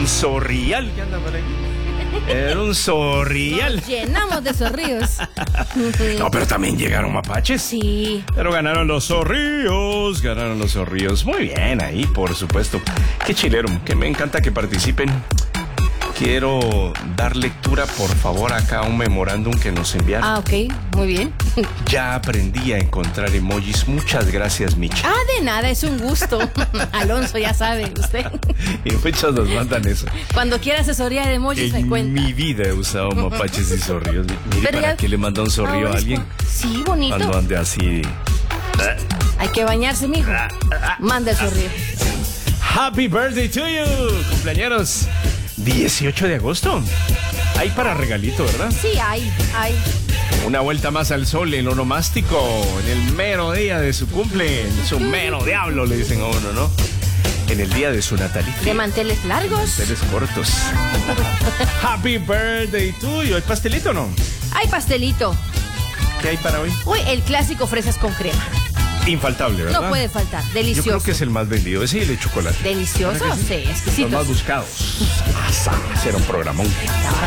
un zorrial que anda por ahí. Era un zorrial. Nos llenamos de zorrillos. No, pero también llegaron mapaches. Sí. Pero ganaron los zorrillos. Ganaron los zorrillos. Muy bien, ahí, por supuesto. Qué chilero, que me encanta que participen. Quiero dar lectura, por favor, acá a un memorándum que nos enviaron. Ah, ok, muy bien. Ya aprendí a encontrar emojis. Muchas gracias, Micha. Ah, de nada, es un gusto. Alonso, ya sabe usted. Y muchos nos mandan eso. Cuando quiera asesoría de emojis, me En cuenta. mi vida he usado mapaches y zorrillos. Mire, Pero ¿para ya- qué le manda un zorrillo a alguien? Sí, bonito. Cuando ande así. Hay que bañarse, mijo. Manda el zorrillo. Happy birthday to you, cumpleañeros. 18 de agosto. Hay para regalito, ¿verdad? Sí, hay. Una vuelta más al sol en onomástico, en el mero día de su cumple, en su mero diablo, le dicen a uno, ¿no? En el día de su natalicio. De manteles largos. Manteles cortos. Happy birthday to you. ¿Hay pastelito o no? Hay pastelito. ¿Qué hay para hoy? Uy, el clásico fresas con crema. Infaltable, ¿verdad? No puede faltar. Delicioso. Yo creo que es el más vendido, ese y el de chocolate. Delicioso, sí, Los exquisito. más buscados. Será un programón.